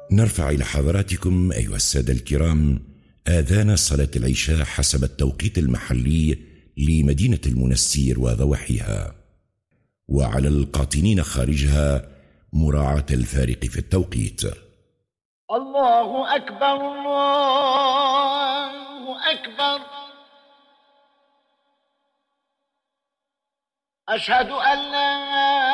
نرفع إلى حضراتكم أيها السادة الكرام آذان صلاة العشاء حسب التوقيت المحلي لمدينة المنستير وضواحيها، وعلى القاطنين خارجها مراعاة الفارق في التوقيت. الله أكبر الله أكبر، أشهد أن لا